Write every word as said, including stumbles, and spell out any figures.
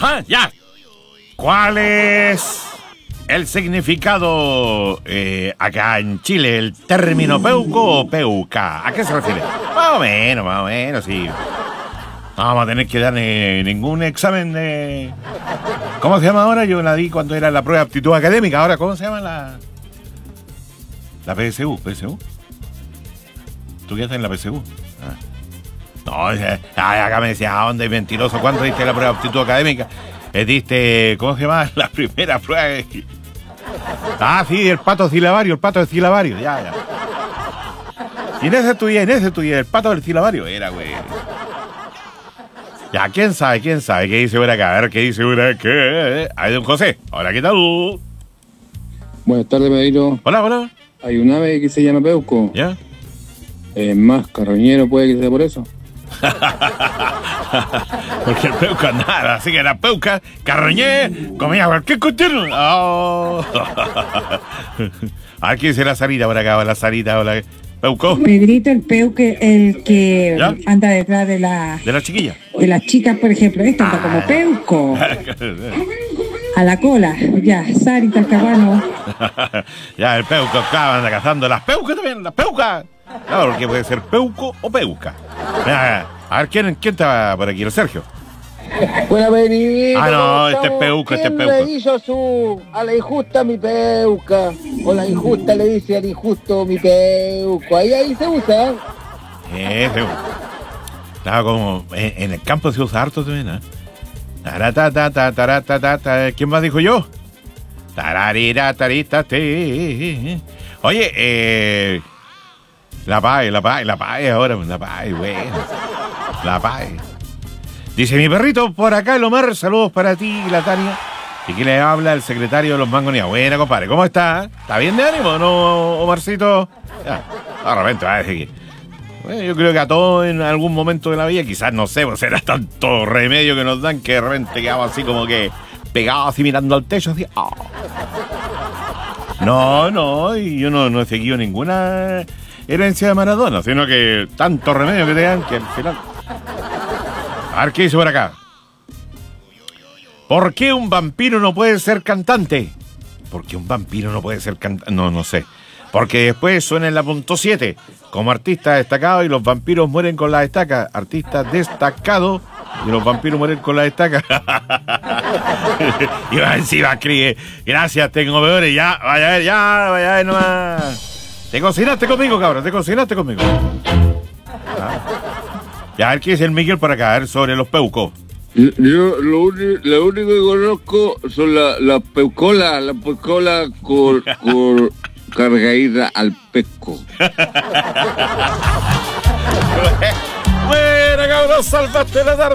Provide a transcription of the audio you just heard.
Ajá, ya. ¿Cuál es el significado eh, acá en Chile, el término peuco o peuca? ¿A qué se refiere? Más o menos, más o menos, sí. No vamos a tener que dar eh, ningún examen de... ¿Cómo se llama ahora? Yo la di cuando era la prueba de aptitud académica. Ahora, ¿cómo se llama la...? La P S U, P S U. ¿Tú qué haces en la P S U? Ah. No, ya, acá me decías, ¿a dónde, mentiroso? ¿Cuándo diste la prueba de aptitud académica? Eh, diste, ¿cómo se llama? La primera prueba. Ah, sí, el pato silabario, el pato del silabario, ya, ya. Y en ese estudié, en ese estudié, el pato del silabario era, güey. Ya, ¿quién sabe, quién sabe qué dice por acá? A ver, ¿qué dice por acá? Ahí, don José. Hola, ¿qué tal? Buenas tardes, Pedrito. Hola, hola. Hay un ave que se llama peuco. ¿Ya? Es más, carroñero puede que sea por eso. Porque el peuca nada, así que era peuca, carroñé, comía cualquier cuestión. Oh. A ver, ¿quién dice la Sarita por acá? La Sarita, hola. Peuco. Pedrito, el peuque, el que ¿Ya? anda detrás de la De la chiquilla. de las chicas, por ejemplo. Esto anda como peuco. A la cola. Ya, Sarita, el cabano. Ya, el peuco acá anda cazando las peucas también, las peucas. Claro, porque puede ser peuco o peuca. Mira, a ver, ¿quién, quién está por aquí? ¿El Sergio? Buena, Pedrito. Ah, no, este es peuco, este es ¿Quién peuco. le hizo su, a la injusta mi peuca? O la injusta le dice al injusto mi peuco. Ahí, ahí se usa. Eh, se usa. Claro, como en, en el campo se usa harto también, ¿eh? Taratata, taratata, ¿quién más dijo yo? Tararira, tarita, te. Oye, eh... La Pai, la Pai, la Pai ahora, la Pai, bueno. La Pai. Dice mi perrito, por acá el Omar, saludos para ti y la Tania. Y que le habla el secretario de los Mangonías. Buena, compadre, ¿cómo está? ¿Está bien de ánimo, no, Omarcito? Ya, de repente va a decir que... Bueno, yo creo que a todos en algún momento de la vida, quizás, no sé, pues será tanto remedio que nos dan que de repente quedamos así como que pegados así mirando al techo, así... Oh. No, no, y yo no, no he seguido ninguna... herencia de Maradona, sino que tanto remedio que te dan que al final... A ver, ¿qué dice por acá? ¿Por qué un vampiro no puede ser cantante? ¿Por qué un vampiro no puede ser cantante? No, no sé. Porque después suena en la punto siete, como artista destacado y los vampiros mueren con la estaca. Artista destacado y los vampiros mueren con la estaca. Y va encima, escribe, gracias, tengo peores, ya, vaya a ver, ya, vaya a ver nomás. Te cocinaste conmigo, cabrón, te cocinaste conmigo. Ah. Ya, a ver qué dice el Miguel por acá, a ver, sobre los peucos. Yo, lo, uni, lo único que conozco son las la peucolas, las peucolas con, con cargadita al pesco. Buena, cabrón, salvaste la tarde.